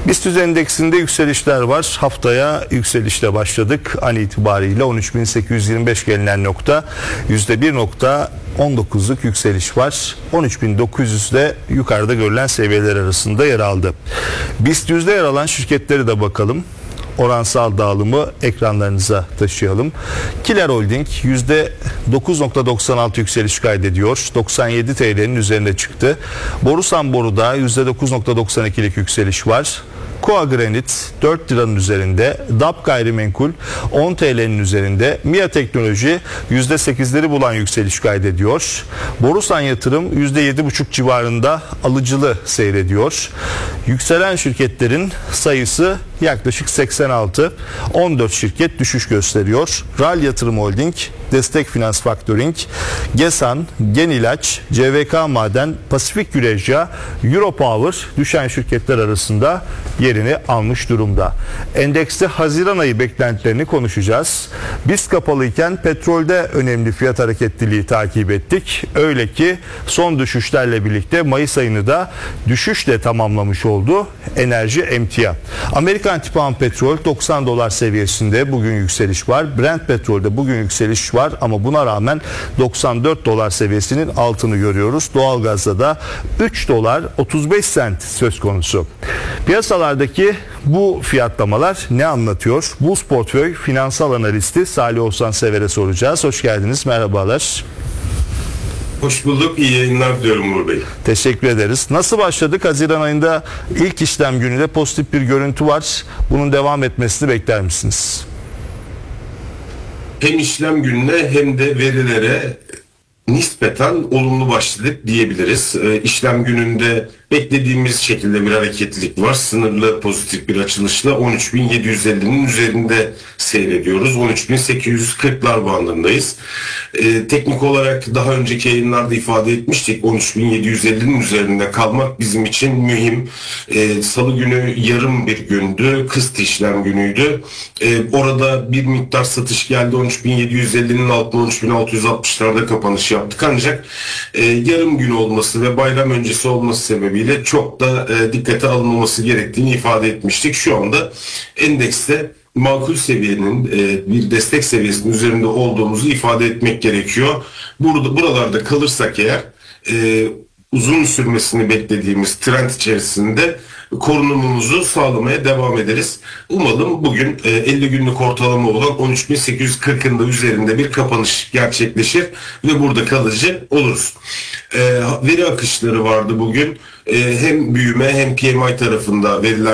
BIST endeksinde yükselişler var. Haftaya yükselişle başladık. An itibariyle 13.825 gelinen nokta %1.19'luk yükseliş var. 13.900'de yukarıda görülen seviyeler arasında yer aldı. BIST yer alan şirketleri de bakalım. Oransal dağılımı ekranlarınıza taşıyalım. Kiler Holding %9.96 yükseliş kaydediyor. 97 TL'nin üzerine çıktı. Borusan Boru'da %9.92'lik yükseliş var. Koa Granit 4 liranın üzerinde, DAP Gayrimenkul 10 TL'nin üzerinde, MİA Teknoloji %8'leri bulan yükseliş kaydediyor. Borusan Yatırım %7,5 civarında alıcılı seyrediyor. Yükselen şirketlerin sayısı yaklaşık 86. 14 şirket düşüş gösteriyor. RAL Yatırım Holding, Destek Finans Factoring, GESAN, Genilaç, CVK Maden, Pasifik Güreşya, Europower düşen şirketler arasında yerini almış durumda. Endekste Haziran ayı beklentilerini konuşacağız. BIST kapalıyken petrolde önemli fiyat hareketliliği takip ettik. Öyle ki son düşüşlerle birlikte Mayıs ayını da düşüşle tamamlamış oldu enerji emtia. Amerikan tipi petrol $90 seviyesinde bugün yükseliş var. Brent petrolde bugün yükseliş var ama buna rağmen $94 seviyesinin altını görüyoruz. Doğalgazda da $3.35 söz konusu. Piyasalardaki bu fiyatlamalar ne anlatıyor? Buz Portföy finansal analisti Salih Oğuzhan Sever'e soracağız. Hoş geldiniz, merhabalar. Hoş bulduk, iyi yayınlar diliyorum Uğur Bey. Teşekkür ederiz. Nasıl başladık? Haziran ayında ilk işlem gününde pozitif bir görüntü var. Bunun devam etmesini bekler misiniz? Hem işlem gününe hem de verilere nispeten olumlu başladık diyebiliriz. İşlem gününde beklediğimiz şekilde bir hareketlilik var. Sınırlı pozitif bir açılışla 13.750'nin üzerinde seyrediyoruz. 13.840'lar bandındayız. Teknik olarak daha önceki yayınlarda ifade etmiştik. 13.750'nin üzerinde kalmak bizim için mühim. Salı günü yarım bir gündü. Kısıt işlem günüydü. Orada bir miktar satış geldi. 13.750'nin altına 13.660'larda kapanış yaptık. Ancak yarım gün olması ve bayram öncesi olması sebebiyle çok da dikkate alınmaması gerektiğini ifade etmiştik. Şu anda endekste makul seviyenin bir destek seviyesinin üzerinde olduğumuzu ifade etmek gerekiyor. Buralarda kalırsak eğer uzun sürmesini beklediğimiz trend içerisinde korunumumuzu sağlamaya devam ederiz. Umalım bugün 50 günlük ortalama olan 13.840'ın da üzerinde bir kapanış gerçekleşir ve burada kalıcı oluruz. Veri akışları vardı bugün. Hem büyüme hem PMI tarafında veriler